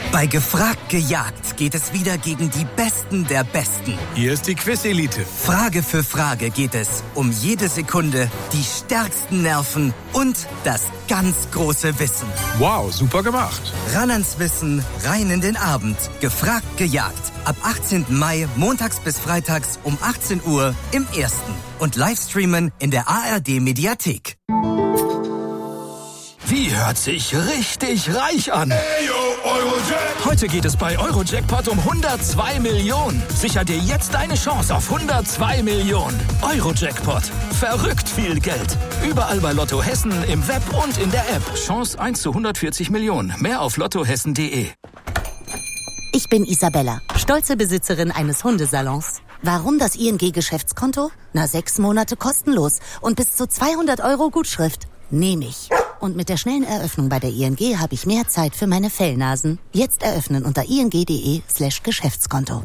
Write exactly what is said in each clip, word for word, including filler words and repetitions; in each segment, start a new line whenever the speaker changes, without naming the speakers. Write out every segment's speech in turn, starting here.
Bei Gefragt gejagt geht es wieder gegen die Besten der Besten.
Hier ist die Quiz-Elite.
Frage für Frage geht es um jede Sekunde, die stärksten Nerven und das ganz große Wissen.
Wow, super gemacht.
Ran ans Wissen, rein in den Abend. Gefragt gejagt. Ab achtzehnten Mai, montags bis freitags um achtzehn Uhr im Ersten. Und Livestreamen in der A R D-Mediathek.
Die hört sich richtig reich an.
Hey, yo, Eurojack.
Heute geht es bei Eurojackpot um hundertzwei Millionen. Sicher dir jetzt deine Chance auf hundertzwei Millionen. Eurojackpot. Verrückt viel Geld. Überall bei Lotto Hessen, im Web und in der App. Chance eins zu hundertvierzig Millionen. Mehr auf lottohessen punkt de.
Ich bin Isabella, stolze Besitzerin eines Hundesalons. Warum das I N G-Geschäftskonto? Na, sechs Monate kostenlos und bis zu zweihundert Euro Gutschrift. Nehme ich. Und mit der schnellen Eröffnung bei der I N G habe ich mehr Zeit für meine Fellnasen. Jetzt eröffnen unter ing.de slash Geschäftskonto.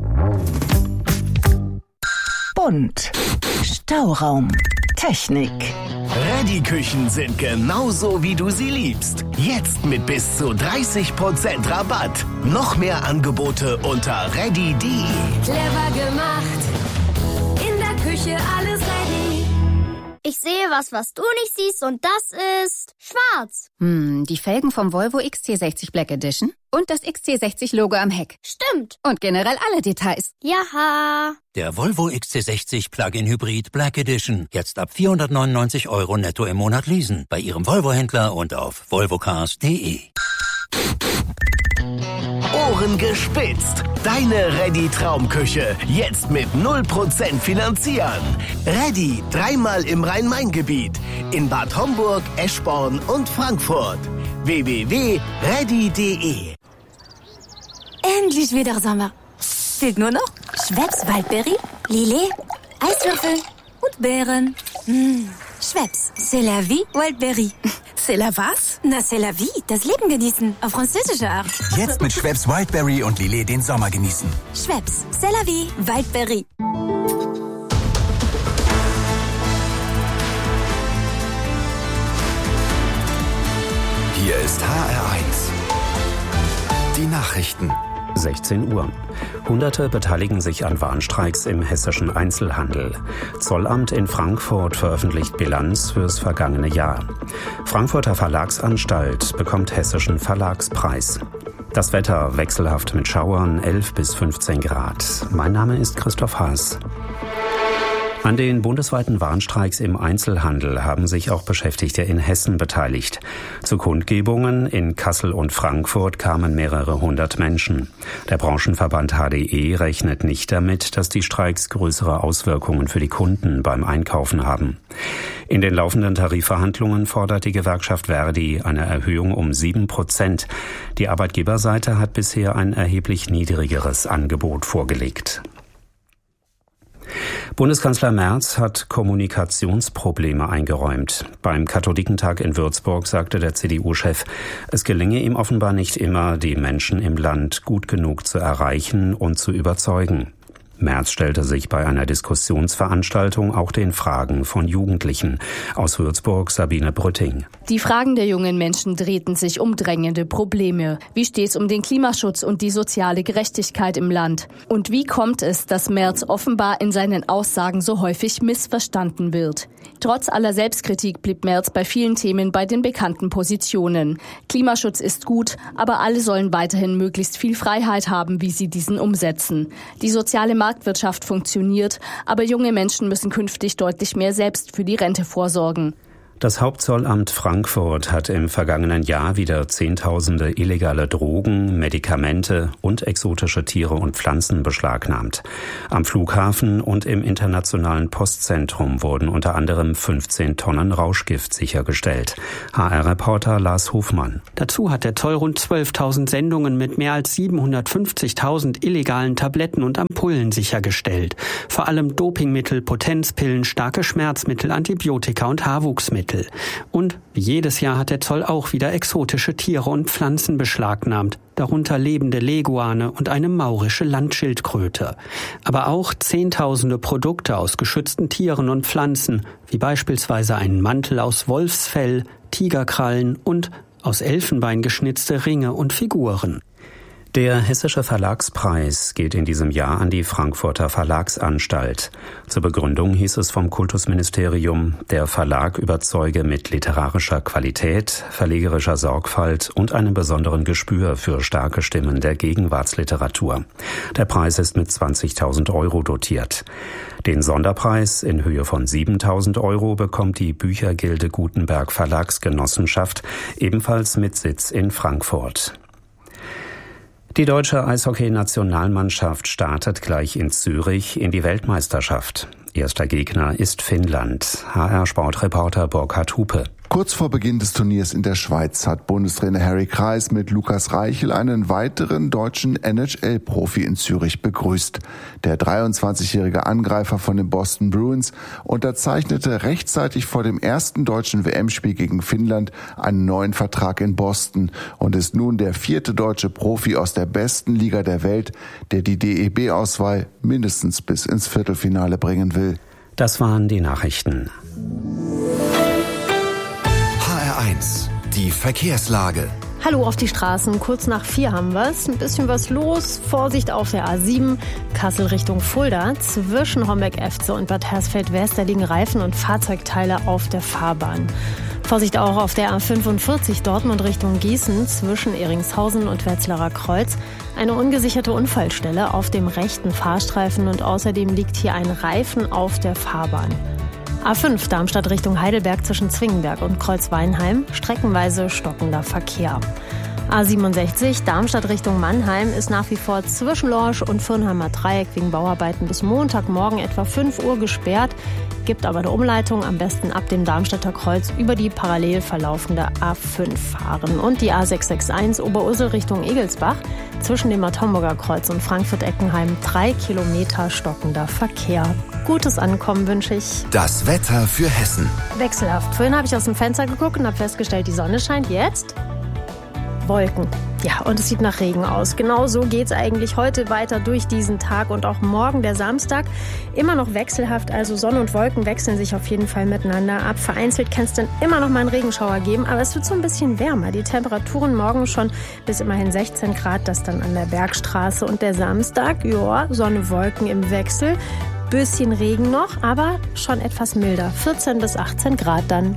Bunt. Stauraum. Technik.
Reddy-Küchen sind genauso, wie du sie liebst. Jetzt mit bis zu dreißig Prozent Rabatt. Noch mehr Angebote unter reddy punkt de.
Clever gemacht. In der Küche alles ready.
Ich sehe was, was du nicht siehst, und das ist schwarz.
Hm, die Felgen vom Volvo X C sechzig Black Edition und das X C sechzig Logo am Heck.
Stimmt.
Und generell alle Details.
Jaha.
Der Volvo X C sechzig Plug-in Hybrid Black Edition. Jetzt ab vierhundertneunundneunzig Euro netto im Monat leasen. Bei Ihrem Volvo-Händler und auf volvocars punkt de.
Ohren gespitzt. Deine Reddy-Traumküche. Jetzt mit null Prozent finanzieren. Reddy, dreimal im Rhein-Main-Gebiet. In Bad Homburg, Eschborn und Frankfurt. w w w punkt reddy punkt de.
Endlich wieder Sommer. Fehlt nur noch Schweppes Waldberry, Lillet, Eiswürfel und Beeren. Mmh. Schweppes, c'est la vie, Waldberry.
C'est la was?
Na, c'est la vie, das Leben genießen, auf französische Art.
Jetzt mit Schweppes Wildberry und Lillet den Sommer genießen.
Schweppes, c'est la vie, Waldberry.
Hier ist H R eins. Die Nachrichten.
sechzehn Uhr. Hunderte beteiligen sich an Warnstreiks im hessischen Einzelhandel. Zollamt in Frankfurt veröffentlicht Bilanz fürs vergangene Jahr. Frankfurter Verlagsanstalt bekommt hessischen Verlagspreis. Das Wetter wechselhaft mit Schauern, elf bis fünfzehn Grad. Mein Name ist Christoph Haas. An den bundesweiten Warnstreiks im Einzelhandel haben sich auch Beschäftigte in Hessen beteiligt. Zu Kundgebungen in Kassel und Frankfurt kamen mehrere hundert Menschen. Der Branchenverband H D E rechnet nicht damit, dass die Streiks größere Auswirkungen für die Kunden beim Einkaufen haben. In den laufenden Tarifverhandlungen fordert die Gewerkschaft Verdi eine Erhöhung um sieben Prozent. Die Arbeitgeberseite hat bisher ein erheblich niedrigeres Angebot vorgelegt. Bundeskanzler Merz hat Kommunikationsprobleme eingeräumt. Beim Katholikentag in Würzburg sagte der C D U-Chef, es gelinge ihm offenbar nicht immer, die Menschen im Land gut genug zu erreichen und zu überzeugen. Merz stellte sich bei einer Diskussionsveranstaltung auch den Fragen von Jugendlichen. Aus Würzburg Sabine Brütting.
Die Fragen der jungen Menschen drehten sich um drängende Probleme. Wie steht es um den Klimaschutz und die soziale Gerechtigkeit im Land? Und wie kommt es, dass Merz offenbar in seinen Aussagen so häufig missverstanden wird? Trotz aller Selbstkritik blieb Merz bei vielen Themen bei den bekannten Positionen. Klimaschutz ist gut, aber alle sollen weiterhin möglichst viel Freiheit haben, wie sie diesen umsetzen. Die soziale Marktwirtschaft funktioniert, aber junge Menschen müssen künftig deutlich mehr selbst für die Rente vorsorgen.
Das Hauptzollamt Frankfurt hat im vergangenen Jahr wieder Zehntausende illegale Drogen, Medikamente und exotische Tiere und Pflanzen beschlagnahmt. Am Flughafen und im internationalen Postzentrum wurden unter anderem fünfzehn Tonnen Rauschgift sichergestellt. H R-Reporter Lars Hofmann.
Dazu hat der Zoll rund zwölftausend Sendungen mit mehr als siebenhundertfünfzigtausend illegalen Tabletten und Ampullen sichergestellt. Vor allem Dopingmittel, Potenzpillen, starke Schmerzmittel, Antibiotika und Haarwuchsmittel. Und wie jedes Jahr hat der Zoll auch wieder exotische Tiere und Pflanzen beschlagnahmt, darunter lebende Leguane und eine maurische Landschildkröte. Aber auch Zehntausende Produkte aus geschützten Tieren und Pflanzen, wie beispielsweise einen Mantel aus Wolfsfell, Tigerkrallen und aus Elfenbein geschnitzte Ringe und Figuren.
Der Hessische Verlagspreis geht in diesem Jahr an die Frankfurter Verlagsanstalt. Zur Begründung hieß es vom Kultusministerium, der Verlag überzeuge mit literarischer Qualität, verlegerischer Sorgfalt und einem besonderen Gespür für starke Stimmen der Gegenwartsliteratur. Der Preis ist mit zwanzigtausend Euro dotiert. Den Sonderpreis in Höhe von siebentausend Euro bekommt die Büchergilde Gutenberg Verlagsgenossenschaft, ebenfalls mit Sitz in Frankfurt. Die deutsche Eishockey-Nationalmannschaft startet gleich in Zürich in die Weltmeisterschaft. Erster Gegner ist Finnland. H R-Sportreporter Burkhard Hupe.
Kurz vor Beginn des Turniers in der Schweiz hat Bundestrainer Harry Kreis mit Lukas Reichel einen weiteren deutschen N H L-Profi in Zürich begrüßt. Der dreiundzwanzigjährige Angreifer von den Boston Bruins unterzeichnete rechtzeitig vor dem ersten deutschen W M-Spiel gegen Finnland einen neuen Vertrag in Boston und ist nun der vierte deutsche Profi aus der besten Liga der Welt, der die D E B-Auswahl mindestens bis ins Viertelfinale bringen will.
Das waren die Nachrichten.
eins. Die Verkehrslage.
Hallo auf die Straßen, kurz nach vier haben wir's. Ein bisschen was los. Vorsicht auf der A sieben, Kassel Richtung Fulda. Zwischen Homberg-Efze und Bad Hersfeld-West, da liegen Reifen und Fahrzeugteile auf der Fahrbahn. Vorsicht auch auf der A fünfundvierzig Dortmund Richtung Gießen zwischen Ehringshausen und Wetzlarer Kreuz. Eine ungesicherte Unfallstelle auf dem rechten Fahrstreifen und außerdem liegt hier ein Reifen auf der Fahrbahn. A fünf Darmstadt Richtung Heidelberg zwischen Zwingenberg und Kreuzweinheim, streckenweise stockender Verkehr. A siebenundsechzig Darmstadt Richtung Mannheim ist nach wie vor zwischen Lorsch und Fürnheimer Dreieck wegen Bauarbeiten bis Montagmorgen etwa fünf Uhr gesperrt, gibt aber eine Umleitung, am besten ab dem Darmstädter Kreuz über die parallel verlaufende A fünf fahren. Und die A sechshundertsechsundsechzig Oberursel Richtung Egelsbach zwischen dem Bad Homburger Kreuz und Frankfurt-Eckenheim drei Kilometer stockender Verkehr. Gutes Ankommen wünsche ich.
Das Wetter für Hessen.
Wechselhaft. Vorhin habe ich aus dem Fenster geguckt und habe festgestellt, die Sonne scheint. Jetzt Wolken. Ja, und es sieht nach Regen aus. Genau so geht es eigentlich heute weiter durch diesen Tag und auch morgen, der Samstag. Immer noch wechselhaft, also Sonne und Wolken wechseln sich auf jeden Fall miteinander ab. Vereinzelt kann es dann immer noch mal einen Regenschauer geben, aber es wird so ein bisschen wärmer. Die Temperaturen morgen schon bis immerhin sechzehn Grad, das dann an der Bergstraße. Und der Samstag, ja, Sonne, Wolken im Wechsel. Bisschen Regen noch, aber schon etwas milder. vierzehn bis achtzehn Grad dann.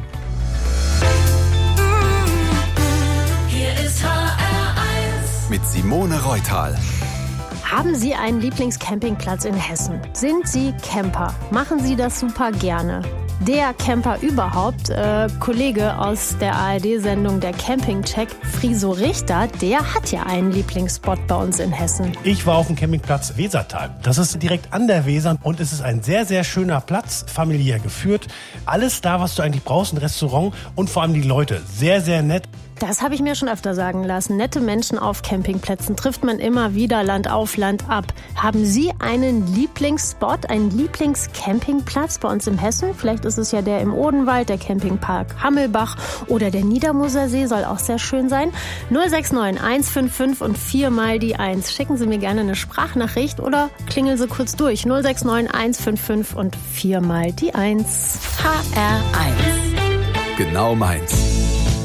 Mit Simone Reutal.
Haben Sie einen Lieblingscampingplatz in Hessen? Sind Sie Camper? Machen Sie das super gerne? Der Camper überhaupt, äh, Kollege aus der A R D-Sendung Der Campingcheck, Friso Richter, der hat ja einen Lieblingsspot bei uns in Hessen.
Ich war auf dem Campingplatz Wesertal. Das ist direkt an der Weser und es ist ein sehr, sehr schöner Platz, familiär geführt. Alles da, was du eigentlich brauchst, ein Restaurant und vor allem die Leute. Sehr, sehr nett.
Das habe ich mir schon öfter sagen lassen. Nette Menschen auf Campingplätzen trifft man immer wieder Land auf, Land ab. Haben Sie einen Lieblingsspot, einen Lieblingscampingplatz bei uns in Hessen? Vielleicht ist es ja der im Odenwald, der Campingpark Hammelbach oder der Niedermoser See, soll auch sehr schön sein. null sechs neun eins fünf fünf und viermal die eins. Schicken Sie mir gerne eine Sprachnachricht oder klingeln Sie kurz durch. null sechs neun eins fünf fünf und viermal die eins.
H R eins.
Genau meins.